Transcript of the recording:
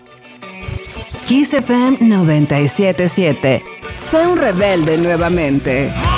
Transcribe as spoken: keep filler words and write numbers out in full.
Kiss F M noventa y siete punto siete. Sé un rebelde nuevamente.